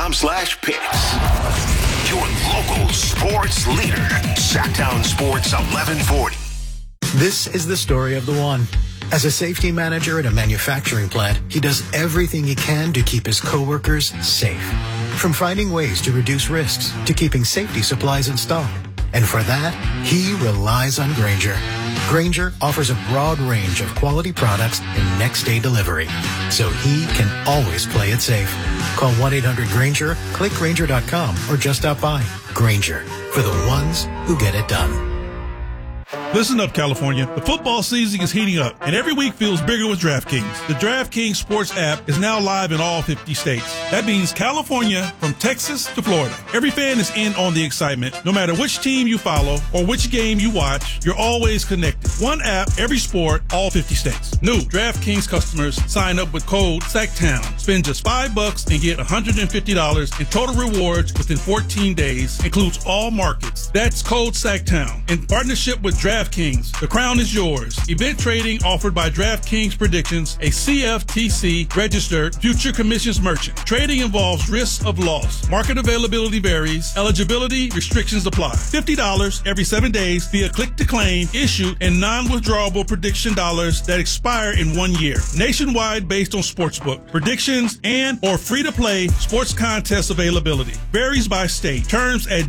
SackTown.com/picks. Your local sports leader. Sacktown Sports 1140. This is the story of the one. As a safety manager at a manufacturing plant, he does everything he can to keep his coworkers safe. From finding ways to reduce risks to keeping safety supplies in stock. And for that, he relies on Grainger. Grainger offers a broad range of quality products and next-day delivery, so he can always play it safe. Call 1-800-GRAINGER, click Grainger.com, or just stop by. Grainger, for the ones who get it done. Listen up, California. The football season is heating up, and every week feels bigger with DraftKings. The DraftKings Sports app is now live in all 50 states. That means California from Texas to Florida. Every fan is in on the excitement. No matter which team you follow or which game you watch, you're always connected. One app, every sport, all 50 states. New DraftKings customers sign up with code SACKTOWN. Spend just $5 and get $150 in total rewards within 14 days. Includes all markets. That's code SACKTOWN. In partnership with DraftKings, the crown is yours. Event trading offered by DraftKings Predictions, a CFTC registered future commissions merchant. Trading involves risk of loss. Market availability varies. Eligibility restrictions apply. $50 every 7 days via click to claim, issued and non-withdrawable prediction dollars that expire in 1 year. Nationwide based on sportsbook, predictions, and or free-to-play sports contest availability. Varies by state. Terms at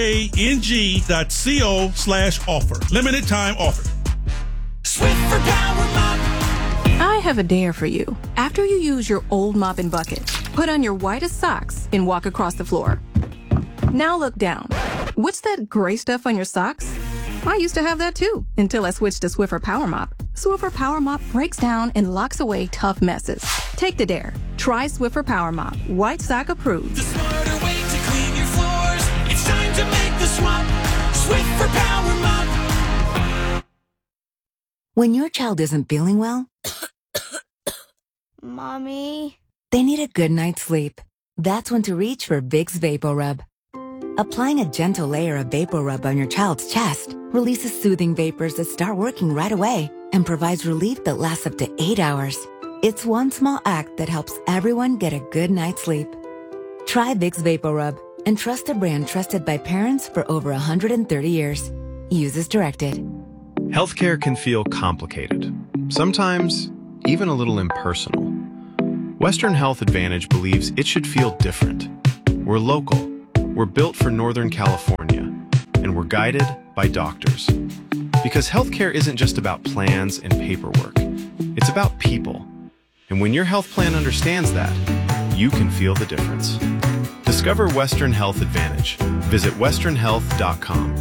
dkng.co/offer. Limited time offer. Swiffer Power Mop. I have a dare for you. After you use your old mop and bucket, put on your whitest socks and walk across the floor. Now look down. What's that gray stuff on your socks? I used to have that too, until I switched to Swiffer Power Mop. Swiffer Power Mop breaks down and locks away tough messes. Take the dare. Try Swiffer Power Mop. White sock approved. The smarter way to clean your floors. It's time to make the swap. Swiffer Power Mop. When your child isn't feeling well, Mommy? they need a good night's sleep. That's when to reach for Vicks VapoRub. Applying a gentle layer of VapoRub on your child's chest releases soothing vapors that start working right away and provides relief that lasts up to 8 hours. It's one small act that helps everyone get a good night's sleep. Try Vicks VapoRub and trust a brand trusted by parents for over 130 years. Use as directed. Healthcare can feel complicated, sometimes even a little impersonal. Western Health Advantage believes it should feel different. We're local, we're built for Northern California, and we're guided by doctors. Because healthcare isn't just about plans and paperwork, it's about people. And when your health plan understands that, you can feel the difference. Discover Western Health Advantage. Visit westernhealth.com.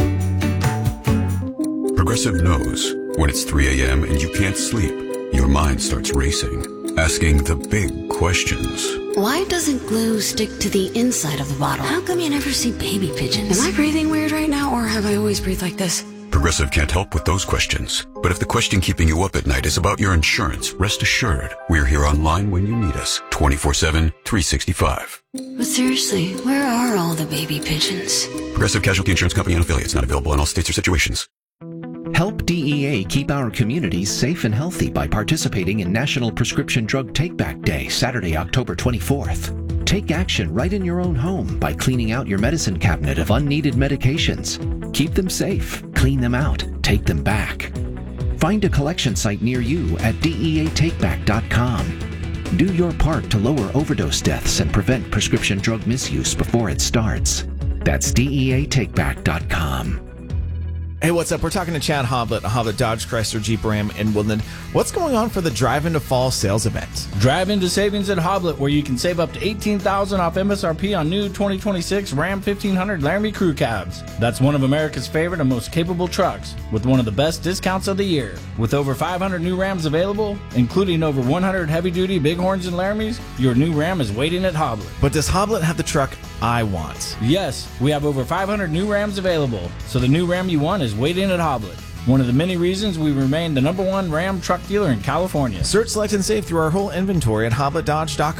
Progressive knows when it's 3 a.m. and you can't sleep, your mind starts racing, asking the big questions. Why doesn't glue stick to the inside of the bottle? How come you never see baby pigeons? Am I breathing weird right now, or have I always breathed like this? Progressive can't help with those questions. But if the question keeping you up at night is about your insurance, rest assured, we're here online when you need us, 24/7, 365. But seriously, where are all the baby pigeons? Progressive Casualty Insurance Company and affiliates, not available in all states or situations. Help DEA keep our communities safe and healthy by participating in National Prescription Drug Take-Back Day, Saturday, October 24th. Take action right in your own home by cleaning out your medicine cabinet of unneeded medications. Keep them safe, clean them out, take them back. Find a collection site near you at DEATakeback.com. Do your part to lower overdose deaths and prevent prescription drug misuse before it starts. That's DEATakeback.com. Hey, what's up? We're talking to Chad Hoblet, Hoblet Dodge Chrysler Jeep Ram in Woodland. What's going on for the Drive Into Fall sales event? Drive into savings at Hoblet, where you can save up to $18,000 off MSRP on new 2026 Ram 1500 Laramie Crew Cabs. That's one of America's favorite and most capable trucks, with one of the best discounts of the year. With over 500 new Rams available, including over 100 heavy-duty Bighorns and Laramies, your new Ram is waiting at Hoblet. But does Hoblet have the truck I want? Yes, we have over 500 new Rams available, so the new Ram you want is waiting at Hoblet. One of the many reasons we remain the #1 Ram truck dealer in California. Search, select, and save through our whole inventory at HobletDodge.com.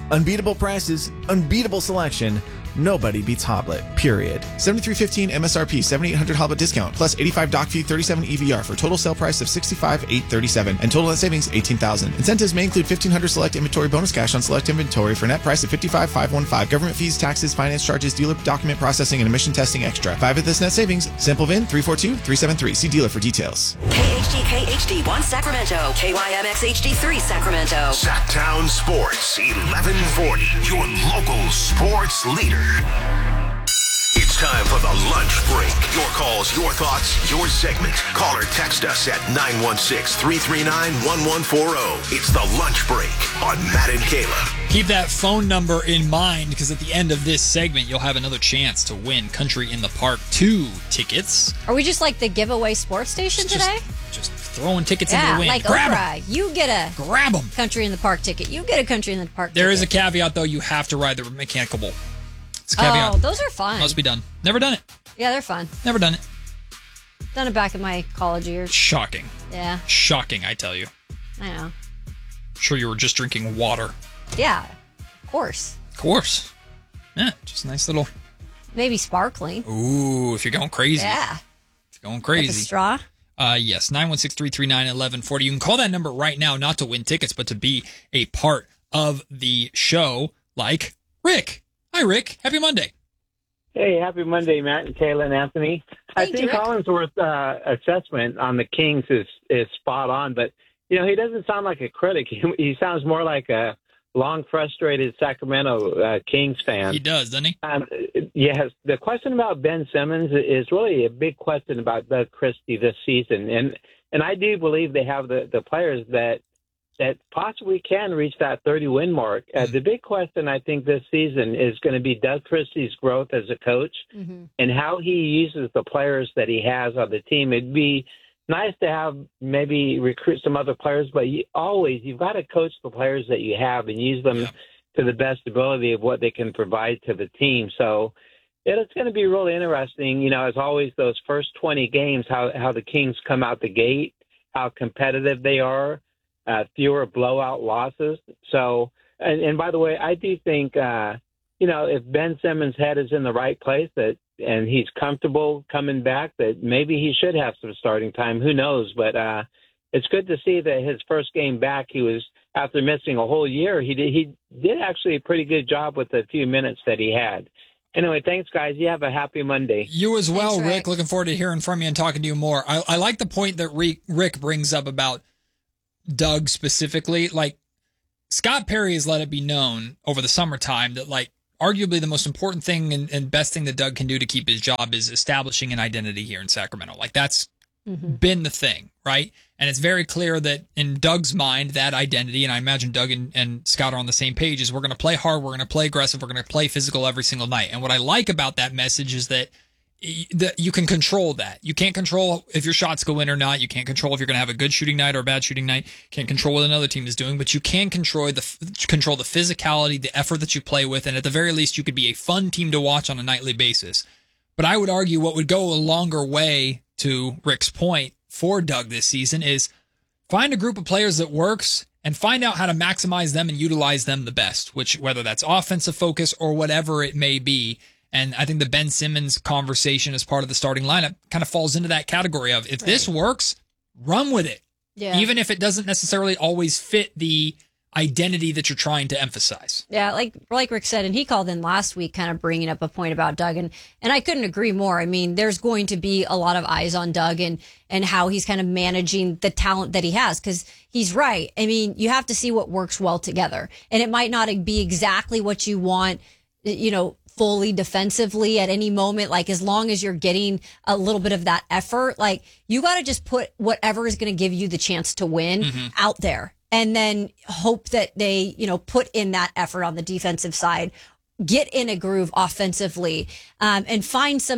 Unbeatable prices, unbeatable selection. Nobody beats Hoblet, period. $73.15 MSRP, $7,800 Hoblet discount, plus $85 doc fee, $37 EVR for total sale price of $65,837 and total net savings $18,000. Incentives may include $1,500 select inventory bonus cash on select inventory for net price of $55,515. Government fees, taxes, finance charges, dealer document processing, and emission testing extra. 5 of this net savings. Sample VIN 342373. See dealer for details. KHD1 Sacramento, KYMX HD3 Sacramento. Sacktown Sports 1140, your local sports leader. It's time for the lunch break. Your calls, your thoughts, your segment. Call or text us at 916-339-1140. It's the lunch break on Matt and Kayla. Keep that phone number in mind because at the end of this segment, you'll have another chance to win Country in the Park 2 tickets. Are we just like the giveaway sports station today? Just throwing tickets into the wind. Like Grab Oprah. 'em. You get a Grab 'em. Country in the Park ticket. You get a Country in the Park There ticket. is a caveat, though. You have to ride the mechanical bull. It's a caveat. Oh, those are fun. Must be done. Never done it. Yeah, they're fun. Never done it. Done it back in my college years. Shocking. Yeah, Shocking, I tell you. I know. Sure you were just drinking water. Yeah, of course. Of course. Yeah, just a nice little... Maybe sparkling. Ooh, if you're going crazy. Yeah. If you're going crazy. Like a straw? Yes, 916-339-1140. You can call that number right now, not to win tickets, but to be a part of the show, like Rick. Hi, Rick. Happy Monday. Hey, happy Monday, Matt and Kayla and Anthony. I think Collinsworth's assessment on the Kings is spot on, but, you know, he doesn't sound like a critic. He sounds more like a long, frustrated Sacramento Kings fan. He does, doesn't he? Yes. The question about Ben Simmons is really a big question about Doug Christie this season. And I do believe they have the players that possibly can reach that 30-win mark. The big question, I think, this season is going to be Doug Christie's growth as a coach and how he uses the players that he has on the team. It'd be nice to have maybe recruit some other players, but you've got to coach the players that you have and use them to the best ability of what they can provide to the team. So it's going to be really interesting, you know, as always, those first 20 games, how the Kings come out the gate, how competitive they are. Fewer blowout losses. So, and by the way, I do think, you know, if Ben Simmons' head is in the right place and he's comfortable coming back, that maybe he should have some starting time. Who knows? But it's good to see that his first game back, he was, after missing a whole year, he did actually a pretty good job with the few minutes that he had. Anyway, thanks, guys. You have a happy Monday. You as well, thanks, Rick. Looking forward to hearing from you and talking to you more. I like the point that Rick brings up about Doug specifically. Like, Scott Perry has let it be known over the summertime that, like, arguably the most important thing and best thing that Doug can do to keep his job is establishing an identity here in Sacramento. Like, that's been the thing, right? And it's very clear that in Doug's mind, that identity, and I imagine Doug and Scott are on the same page, is we're going to play hard, we're going to play aggressive, we're going to play physical every single night. And what I like about that message is that you can control that. You can't control if your shots go in or not. You can't control if you're going to have a good shooting night or a bad shooting night. Can't control what another team is doing, but you can control the physicality, the effort that you play with, and at the very least, you could be a fun team to watch on a nightly basis. But I would argue what would go a longer way, to Rick's point, for Doug this season is find a group of players that works and find out how to maximize them and utilize them the best, whether that's offensive focus or whatever it may be. And I think the Ben Simmons conversation as part of the starting lineup kind of falls into that category of, if this works, run with it. Yeah. Even if it doesn't necessarily always fit the identity that you're trying to emphasize. Yeah, like Rick said, and he called in last week kind of bringing up a point about Doug, and I couldn't agree more. I mean, there's going to be a lot of eyes on Doug and how he's kind of managing the talent that he has, because he's right. I mean, you have to see what works well together, and it might not be exactly what you want, you know, fully defensively at any moment. Like, as long as you're getting a little bit of that effort, like, you got to just put whatever is going to give you the chance to win out there, and then hope that they, you know, put in that effort on the defensive side, get in a groove offensively, and find some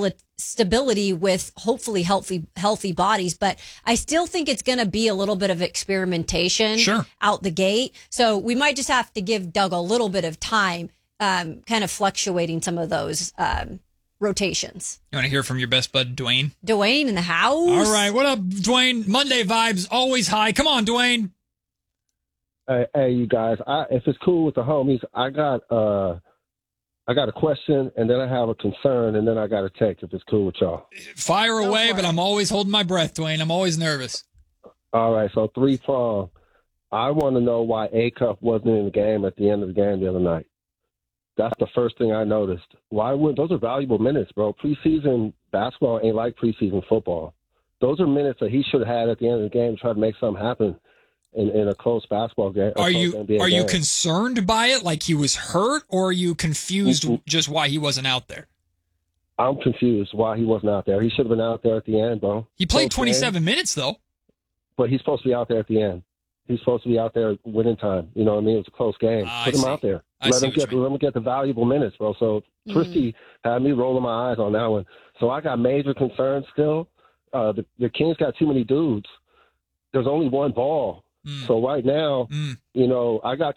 stability with hopefully healthy bodies. But I still think it's going to be a little bit of experimentation out the gate. So we might just have to give Doug a little bit of time, kind of fluctuating some of those rotations. You want to hear from your best bud, Dwayne? Dwayne in the house. All right. What up, Dwayne? Monday vibes, always high. Come on, Dwayne. Hey, you guys. If it's cool with the homies, I got a question, and then I have a concern, and then I got a text. If it's cool with y'all. Fire away, but I'm always holding my breath, Dwayne. I'm always nervous. All right, so 3-prong. I want to know why Acuff wasn't in the game at the end of the game the other night. That's the first thing I noticed. Those are valuable minutes, bro. Preseason basketball ain't like preseason football. Those are minutes that he should have had at the end of the game to try to make something happen in a close basketball game. Are you concerned by it, like he was hurt, or are you confused just why he wasn't out there? I'm confused why he wasn't out there. He should have been out there at the end, bro. He played 27 minutes, though. But he's supposed to be out there at the end. He's supposed to be out there winning time. You know what I mean? It was a close game. Put him out there. Let him get the valuable minutes, bro. So Christie had me rolling my eyes on that one. So I got major concerns still. The Kings got too many dudes. There's only one ball. So right now, you know, I got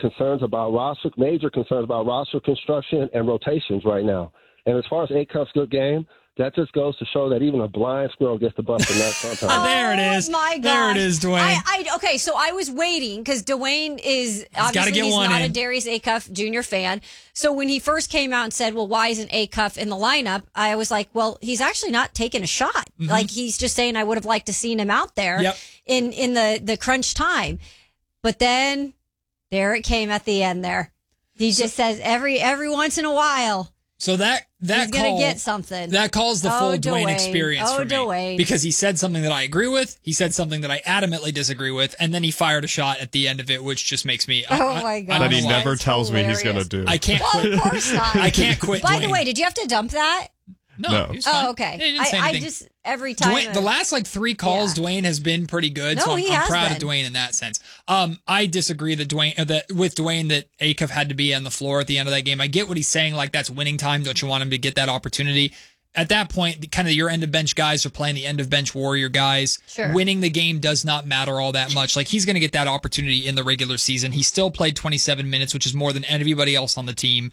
major concerns about roster construction and rotations right now. And as far as Acuff's good game, that just goes to show that even a blind squirrel gets to bust the nut sometimes. There it is. Oh, my God. There it is, Dwayne. Okay, so I was waiting because Dwayne is obviously he's not a Darius Acuff Jr. fan. So when he first came out and said, well, why isn't Acuff in the lineup? I was like, well, he's actually not taking a shot. Like, he's just saying I would have liked to seen him out there in the crunch time. But then there it came at the end there. He just says every once in a while. So that he's call, gonna get something. That calls the full Dwayne experience for me. Dwayne. Because he said something that I agree with, he said something that I adamantly disagree with, and then he fired a shot at the end of it, which just makes me. My God! That he never tells me he's gonna do. I can't quit. Of course not. I can't quit. By Dwayne. the way, did you have to dump that? No. Oh, okay. I just every time Dwayne, the last 3 calls, Dwayne has been pretty good. No, so I'm proud been. of Dwayne in that sense. I disagree that with Dwayne that Acuff had to be on the floor at the end of that game. I get what he's saying, like that's winning time. Don't you want him to get that opportunity? At that point, kind of your end of bench guys are playing the end of bench warrior guys. Sure. Winning the game does not matter all that much. Like he's going to get that opportunity in the regular season. He still played 27 minutes, which is more than anybody else on the team.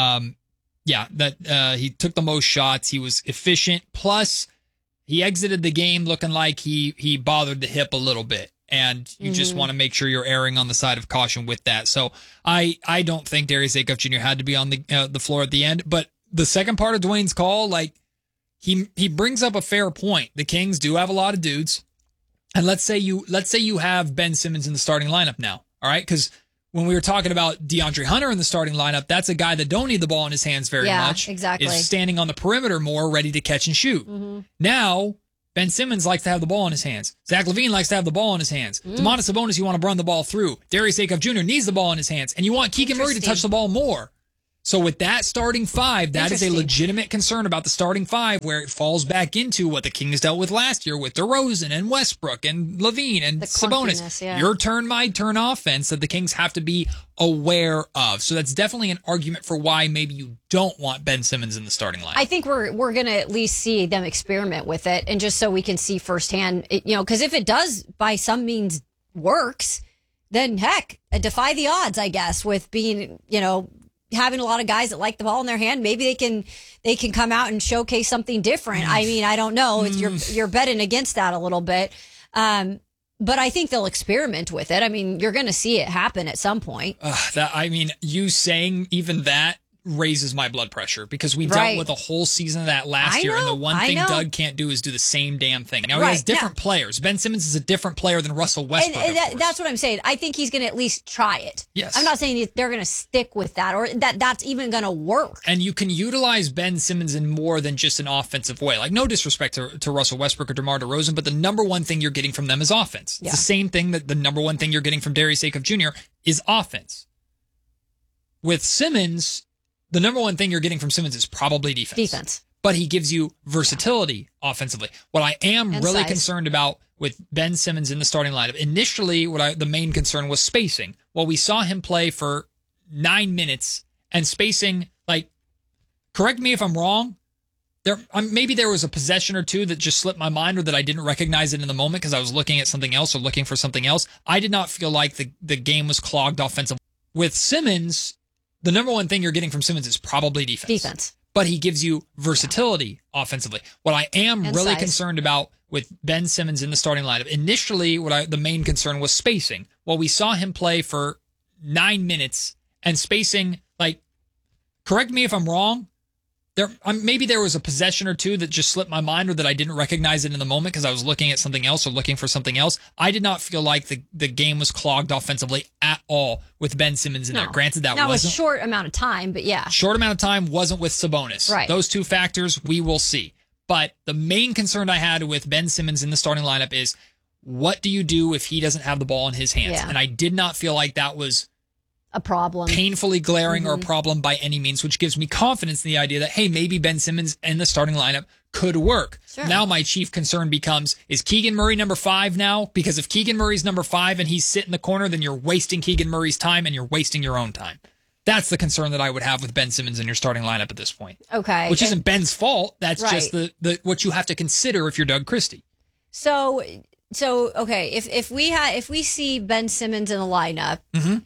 He took the most shots. He was efficient. Plus, he exited the game looking like he bothered the hip a little bit. And you just want to make sure you're erring on the side of caution with that. So I don't think Darius Acuff Jr. had to be on the floor at the end. But the second part of Dwayne's call, like he brings up a fair point. The Kings do have a lot of dudes. And let's say you have Ben Simmons in the starting lineup now. All right, because when we were talking about DeAndre Hunter in the starting lineup, that's a guy that don't need the ball in his hands very much. Exactly. Is standing on the perimeter more, ready to catch and shoot. Now, Ben Simmons likes to have the ball in his hands. Zach LaVine likes to have the ball in his hands. Domantas Sabonis, you want to run the ball through. Darius Acuff Jr. needs the ball in his hands. And you want Keegan Murray to touch the ball more. So with that starting 5, that is a legitimate concern about the starting 5, where it falls back into what the Kings dealt with last year with DeRozan and Westbrook and LaVine and Sabonis. Your turn, my turn offense that the Kings have to be aware of. So that's definitely an argument for why maybe you don't want Ben Simmons in the starting line. I think we're going to at least see them experiment with it, and just so we can see firsthand, because if it does by some means works, then heck, defy the odds, I guess, with being, having a lot of guys that like the ball in their hand. Maybe they can come out and showcase something different. I mean, I don't know. You're betting against that a little bit. But I think they'll experiment with it. I mean, you're going to see it happen at some point. You saying even that raises my blood pressure, because we dealt with a whole season of that last year, and the one thing Doug can't do is do the same damn thing. Now, he has different players. Ben Simmons is a different player than Russell Westbrook. And that's what I'm saying. I think he's going to at least try it. Yes. I'm not saying they're going to stick with that, or that's even going to work. And you can utilize Ben Simmons in more than just an offensive way. Like, no disrespect to Russell Westbrook or DeMar DeRozan, but the number one thing you're getting from them is offense. It's the same thing that the number one thing you're getting from Darius Acuff Jr. is offense. With Simmons, the number one thing you're getting from Simmons is probably defense. But he gives you versatility offensively. What I am really concerned about with Ben Simmons in the starting lineup, initially the main concern was spacing. Well, we saw him play for 9 minutes, and spacing, correct me if I'm wrong, maybe there was a possession or two that just slipped my mind, or that I didn't recognize it in the moment because I was looking at something else or looking for something else. I did not feel like the game was clogged offensively. With Simmons, the number one thing you're getting from Simmons is probably defense. But he gives you versatility offensively. What I am really concerned about with Ben Simmons in the starting lineup. Initially, the main concern was spacing. Well, we saw him play for 9 minutes, and spacing, like, correct me if I'm wrong, maybe there was a possession or two that just slipped my mind or that I didn't recognize it in the moment because I was looking at something else or looking for something else. I did not feel like the game was clogged offensively at all with Ben Simmons in there. Granted, that was wasn't a short amount of time, but yeah. Short amount of time wasn't with Sabonis. Right. Those two factors, we will see. But the main concern I had with Ben Simmons in the starting lineup is, what do you do if he doesn't have the ball in his hands? Yeah. And I did not feel like that was a problem, painfully glaring or a problem by any means, which gives me confidence in the idea that, hey, maybe Ben Simmons in the starting lineup could work. Sure. Now my chief concern becomes, is Keegan Murray number 5 now? Because if Keegan Murray's number 5 and he's sitting in the corner, then you're wasting Keegan Murray's time and you're wasting your own time. That's the concern that I would have with Ben Simmons in your starting lineup at this point. Okay. Which isn't Ben's fault. That's Right. just the what you have to consider if you're Doug Christie. So okay, if we see Ben Simmons in the lineup,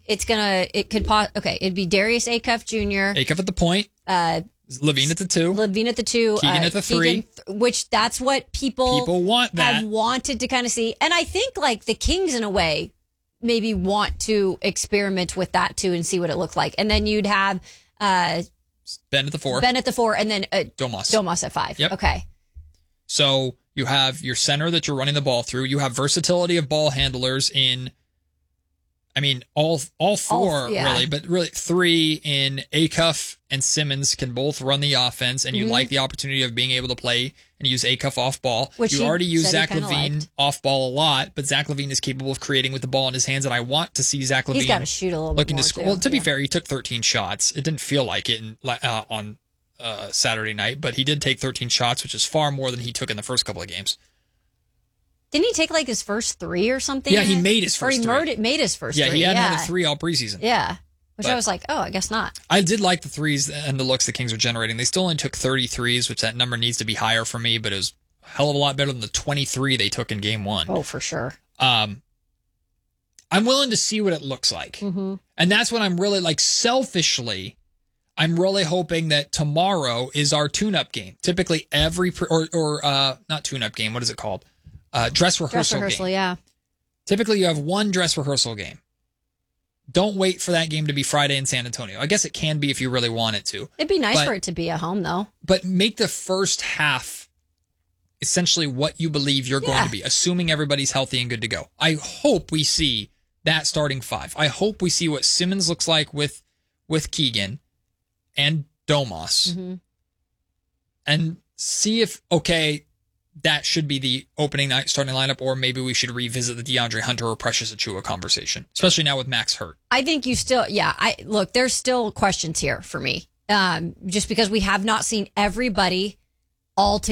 it'd be Darius Acuff Jr. Acuff at the point. Levine at the 2. Levine at the 2. Keegan at the 3. Which that's what people want that. have wanted to kind of see. And I think like the Kings in a way maybe want to experiment with that too and see what it looked like. And then you'd have Ben at the 4. Ben at the 4 and then Domas at 5. Yep. Okay. So you have your center that you're running the ball through. You have versatility of ball handlers in, I mean, all four really, but really 3 in Acuff and Simmons can both run the offense, and you like the opportunity of being able to play and use Acuff off ball. Which you already use said he Zach LaVine off ball a lot, but Zach LaVine is capable of creating with the ball in his hands, and I want to see Zach LaVine. He's got to shoot a little bit looking more to score. too. Well, to be fair, he took 13 shots. It didn't feel like it on Saturday night, but he did take 13 shots, which is far more than he took in the first couple of games. Didn't he take like his first 3 or something? Yeah, he made his first 3. Or he made his first 3. Yeah, he hadn't had a 3 all preseason. Yeah. Which But I was like, oh, I guess not. I did like the threes and the looks the Kings are generating. They still only took 33s, which that number needs to be higher for me, but it was a hell of a lot better than the 23 they took in game 1. Oh, for sure. I'm willing to see what it looks like. Mm-hmm. And that's what I'm really, like, selfishly, I'm really hoping that tomorrow is our tune-up game. Typically not tune-up game, what is it called? Dress rehearsal game. Yeah. Typically you have one dress rehearsal game. Don't wait for that game to be Friday in San Antonio. I guess it can be if you really want it to. It'd be nice for it to be at home, though. But make the first half essentially what you believe you're going to be, assuming everybody's healthy and good to go. I hope we see that starting 5. I hope we see what Simmons looks like with Keegan and Domas. Mm-hmm. And see if, that should be the opening night starting lineup, or maybe we should revisit the DeAndre Hunter or Precious Achiuwa conversation, especially now with Max hurt. I think you still, look, there's still questions here for me. Just because we have not seen everybody all together.